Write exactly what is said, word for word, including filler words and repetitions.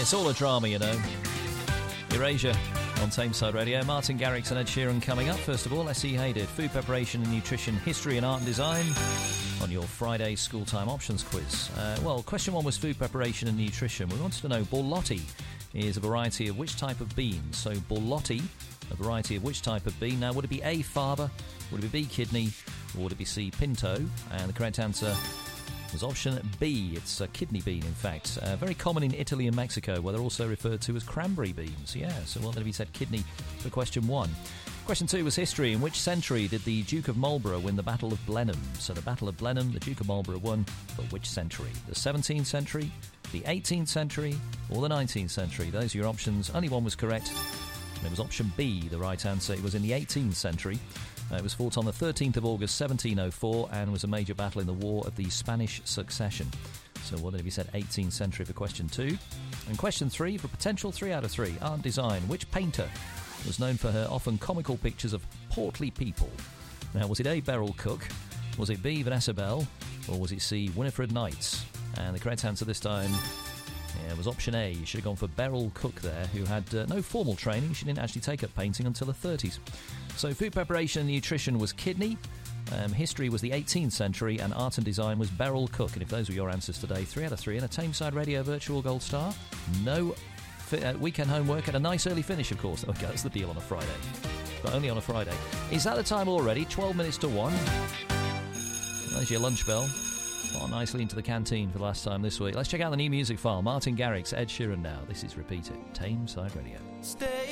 It's all a drama, you know. Erasure on Tameside Radio. Martin Garrix and Ed Sheeran coming up. First of all, S E Hayden, food preparation and nutrition, history and art and design on your Friday school time options quiz. Uh, well, question one was food preparation and nutrition. We wanted to know borlotti is a variety of which type of bean? So borlotti, a variety of which type of bean? Now, would it be A, fava, would it be B, kidney, or would it be C, pinto? And the correct answer was option B. It's a kidney bean, in fact. Uh, very common in Italy and Mexico, where they're also referred to as cranberry beans. Yeah, so what did he said kidney for question one? Question two was history. In which century did the Duke of Marlborough win the Battle of Blenheim? So the Battle of Blenheim, the Duke of Marlborough won, but which century? The seventeenth century, the eighteenth century, or the nineteenth century? Those are your options. Only one was correct. And it was option B, the right answer. It was in the eighteenth century. Uh, it was fought on the thirteenth of August seventeen oh four and was a major battle in the War of the Spanish Succession. So what did he said? eighteenth century for question two. And question three for potential three out of three. Art and design. Which painter was known for her often comical pictures of portly people? Now, was it A, Beryl Cook? Was it B, Vanessa Bell? Or was it C, Winifred Knights? And the correct answer this time yeah, was option A. You should have gone for Beryl Cook there, who had uh, no formal training. She didn't actually take up painting until her thirties. So food preparation and nutrition was kidney, um, history was the eighteenth century, and art and design was Beryl Cook. And if those were your answers today, three out of three, and a Tameside Radio Virtual Gold Star. No fi- uh, weekend homework and a nice early finish, of course. Okay, that's the deal on a Friday, but only on a Friday. Is that the time already? twelve minutes to one. There's your lunch bell. Got nicely into the canteen for the last time this week. Let's check out the new music file. Martin Garrix, Ed Sheeran now. This is Repeat It, Tameside Radio. Stay